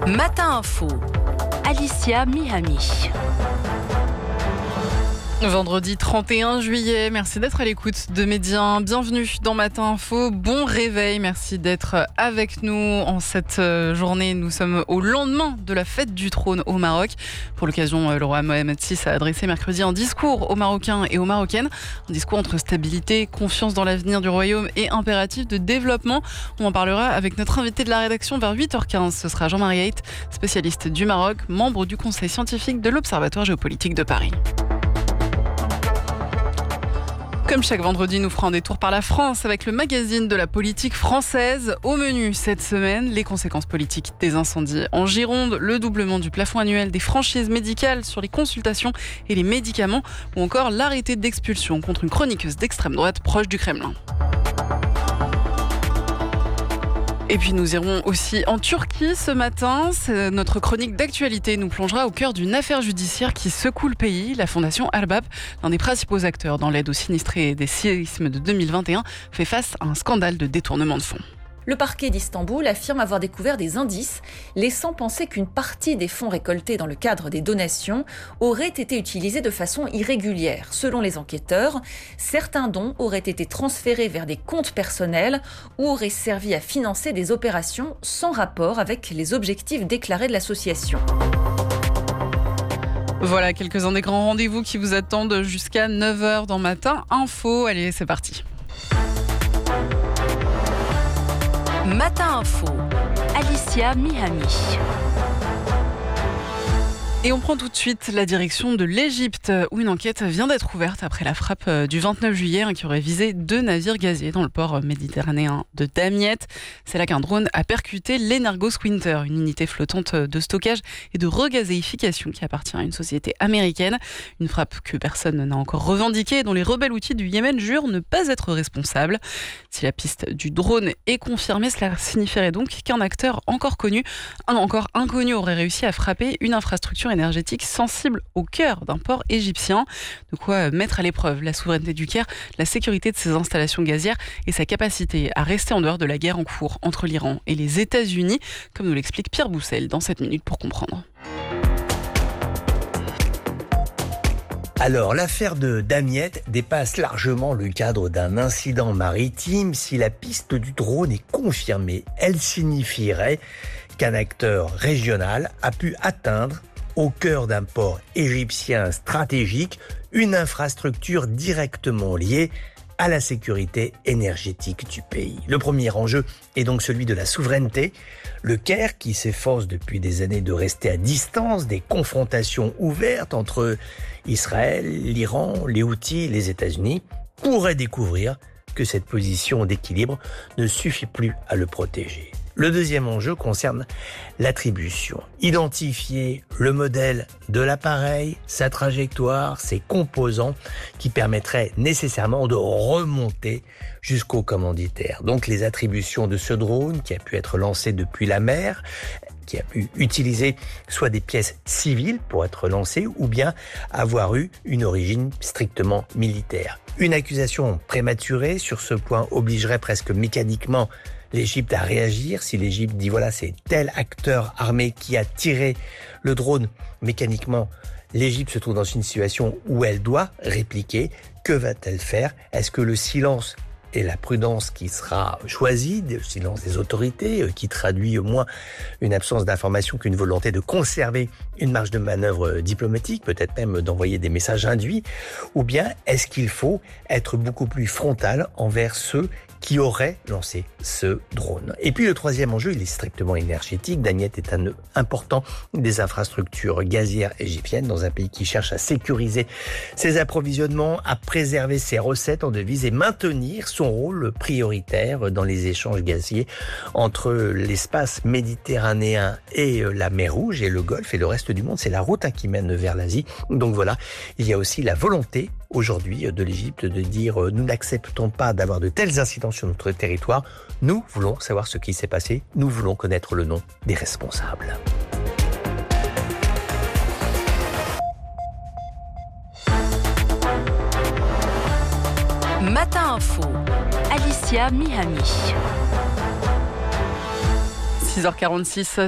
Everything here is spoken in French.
Matin Info, Alicia Mihami. Vendredi 31 juillet, merci d'être à l'écoute de Média. Bienvenue dans Matin Info, bon réveil, merci d'être avec nous en cette journée. Nous sommes au lendemain de la fête du trône au Maroc. Pour l'occasion, le roi Mohamed VI a adressé mercredi un discours aux Marocains et aux Marocaines. Un discours entre stabilité, confiance dans l'avenir du royaume et impératif de développement. On en parlera avec notre invité de la rédaction vers 8h15. Ce sera Jean-Marie Hayt, spécialiste du Maroc, membre du conseil scientifique de l'Observatoire géopolitique de Paris. Comme chaque vendredi, nous ferons un détour par la France avec le magazine de la politique française. Au menu cette semaine, les conséquences politiques des incendies en Gironde, le doublement du plafond annuel des franchises médicales sur les consultations et les médicaments, ou encore l'arrêté d'expulsion contre une chroniqueuse d'extrême droite proche du Kremlin. Et puis nous irons aussi en Turquie ce matin. Notre chronique d'actualité nous plongera au cœur d'une affaire judiciaire qui secoue le pays. La fondation Albap, l'un des principaux acteurs dans l'aide aux sinistrés des séismes de 2021, fait face à un scandale de détournement de fonds. Le parquet d'Istanbul affirme avoir découvert des indices laissant penser qu'une partie des fonds récoltés dans le cadre des donations aurait été utilisée de façon irrégulière. Selon les enquêteurs, certains dons auraient été transférés vers des comptes personnels ou auraient servi à financer des opérations sans rapport avec les objectifs déclarés de l'association. Voilà quelques-uns des grands rendez-vous qui vous attendent jusqu'à 9h dans Matin Info. Allez, c'est parti. Matin Info, Alicia Mihami. Et on prend tout de suite la direction de l'Égypte, où une enquête vient d'être ouverte après la frappe du 29 juillet qui aurait visé 2 navires gaziers dans le port méditerranéen de Damiette. C'est là qu'un drone a percuté l'Energos Winter, une unité flottante de stockage et de regazéification qui appartient à une société américaine. Une frappe que personne n'a encore revendiquée et dont les rebelles houthis du Yémen jurent ne pas être responsables. Si la piste du drone est confirmée, cela signifierait donc qu'un acteur encore inconnu aurait réussi à frapper une infrastructure énergétique sensible au cœur d'un port égyptien. De quoi mettre à l'épreuve la souveraineté du Caire, la sécurité de ses installations gazières et sa capacité à rester en dehors de la guerre en cours entre l'Iran et les États-Unis, comme nous l'explique Pierre Boussel dans 7 minutes pour comprendre. Alors, l'affaire de Damiette dépasse largement le cadre d'un incident maritime. Si la piste du drone est confirmée, elle signifierait qu'un acteur régional a pu atteindre au cœur d'un port égyptien stratégique, une infrastructure directement liée à la sécurité énergétique du pays. Le premier enjeu est donc celui de la souveraineté. Le Caire, qui s'efforce depuis des années de rester à distance des confrontations ouvertes entre Israël, l'Iran, les Houthis, les États-Unis, pourrait découvrir que cette position d'équilibre ne suffit plus à le protéger. Le deuxième enjeu concerne l'attribution. Identifier le modèle de l'appareil, sa trajectoire, ses composants qui permettraient nécessairement de remonter jusqu'au commanditaire. Donc les attributions de ce drone qui a pu être lancé depuis la mer, qui a pu utiliser soit des pièces civiles pour être lancé ou bien avoir eu une origine strictement militaire. Une accusation prématurée sur ce point obligerait presque mécaniquement l'Égypte à réagir. Si l'Égypte dit voilà, c'est tel acteur armé qui a tiré le drone, mécaniquement, l'Égypte se trouve dans une situation où elle doit répliquer. Que va-t-elle faire? Est-ce que le silence et la prudence qui sera choisie, le silence des autorités, qui traduit au moins une absence d'information qu'une volonté de conserver une marge de manœuvre diplomatique, peut-être même d'envoyer des messages induits, ou bien est-ce qu'il faut être beaucoup plus frontal envers ceux qui auraient lancé ce drone? Et puis le troisième enjeu, il est strictement énergétique. Damiette est un nœud important des infrastructures gazières égyptiennes dans un pays qui cherche à sécuriser ses approvisionnements, à préserver ses recettes en devises et maintenir son rôle prioritaire dans les échanges gaziers entre l'espace méditerranéen et la mer Rouge et le Golfe et le reste du monde. C'est la route qui mène vers l'Asie. Donc voilà, il y a aussi la volonté aujourd'hui de l'Égypte de dire nous n'acceptons pas d'avoir de tels incidents sur notre territoire. Nous voulons savoir ce qui s'est passé. Nous voulons connaître le nom des responsables. Matin Info, Alicia Mihami. 6h46